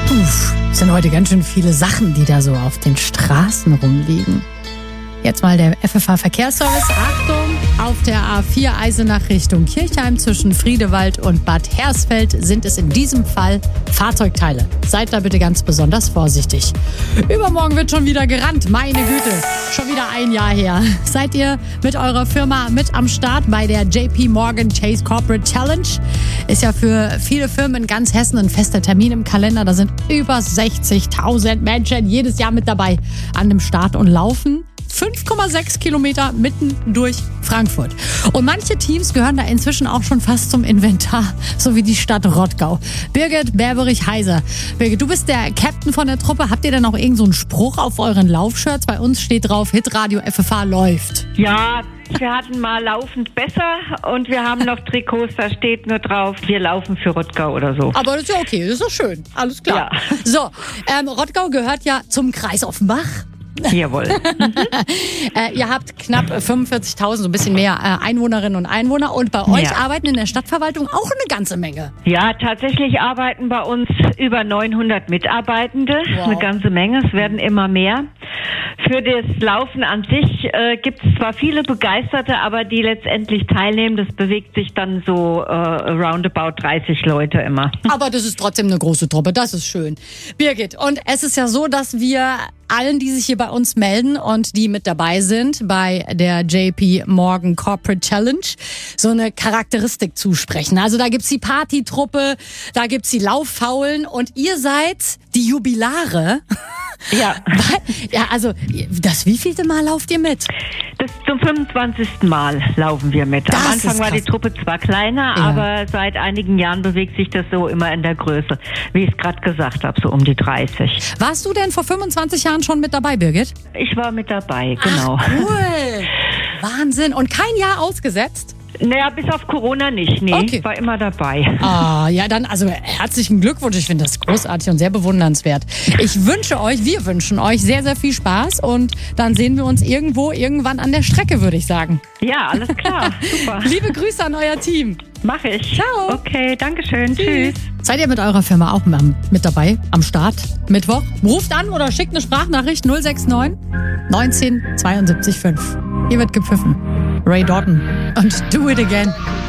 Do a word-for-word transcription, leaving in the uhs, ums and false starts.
Uff, es sind heute ganz schön viele Sachen, die da so auf den Straßen rumliegen. Jetzt mal der F F H-Verkehrsservice. Achtung, auf der A vier Eisenach Richtung Kirchheim zwischen Friedewald und Bad Hersfeld sind es in diesem Fall Fahrzeugteile. Seid da bitte ganz besonders vorsichtig. Übermorgen wird schon wieder gerannt. Meine Güte, schon wieder ein Jahr her. Seid ihr mit eurer Firma mit am Start bei der J P Morgan Chase Corporate Challenge? Ist ja für viele Firmen in ganz Hessen ein fester Termin im Kalender. Da sind über sechzigtausend Menschen jedes Jahr mit dabei an dem Start und laufen fünf Komma sechs Kilometer mitten durch Frankfurt. Und manche Teams gehören da inzwischen auch schon fast zum Inventar, so wie die Stadt Rottgau. Birgit Berberich-Heiser. Birgit, du bist der Captain von der Truppe. Habt ihr denn auch irgend so einen Spruch auf euren Laufshirts? Bei uns steht drauf, Hitradio F F H läuft. Ja, wir hatten mal laufend besser und wir haben noch Trikots, da steht nur drauf, wir laufen für Rottgau oder so. Aber das ist ja okay, das ist doch schön. Alles klar. Ja. So, ähm, Rottgau gehört ja zum Kreis Offenbach. Jawohl. äh, ihr habt knapp fünfundvierzigtausend, so ein bisschen mehr äh, Einwohnerinnen und Einwohner. Und bei euch Ja. arbeiten in der Stadtverwaltung auch eine ganze Menge. Ja, tatsächlich arbeiten bei uns über neunhundert Mitarbeitende. Wow. Eine ganze Menge, es werden immer mehr. Für das Laufen an sich äh, gibt es zwar viele Begeisterte, aber die letztendlich teilnehmen, das bewegt sich dann so äh, roundabout dreißig Leute immer. Aber das ist trotzdem eine große Truppe, das ist schön. Birgit, und es ist ja so, dass wir allen, die sich hier bei uns melden und die mit dabei sind bei der J P Morgan Corporate Challenge, so eine Charakteristik zusprechen. Also da gibt's die Partytruppe, da gibt's die Lauffaulen und ihr seid die Jubilare. Ja. Ja, also das wievielte Mal lauft ihr mit? Das zum fünfundzwanzigsten Mal laufen wir mit. Das Am ist Anfang war die krass. Truppe zwar kleiner, Ja. aber seit einigen Jahren bewegt sich das so immer in der Größe, wie ich es gerade gesagt habe, so um die dreißig. Warst du denn vor fünfundzwanzig Jahren schon mit dabei, Birgit? Ich war mit dabei, genau. Ach, cool. Wahnsinn. Und kein Jahr ausgesetzt? Naja, bis auf Corona nicht, nee, Okay. ich war immer dabei. Ah, ja, dann also herzlichen Glückwunsch. Ich finde das großartig und sehr bewundernswert. Ich wünsche euch, wir wünschen euch sehr, sehr viel Spaß und dann sehen wir uns irgendwo, irgendwann an der Strecke, würde ich sagen. Ja, alles klar, super. Liebe Grüße an euer Team. Mache ich. Ciao. Okay, danke schön. Tschüss. Seid ihr mit eurer Firma auch am- mit dabei am Start? Mittwoch? Ruft an oder schickt eine Sprachnachricht null sechs neun neunzehn zweiundsiebzig fünf. Hier wird gepfiffen. Ray Doughton und Do It Again.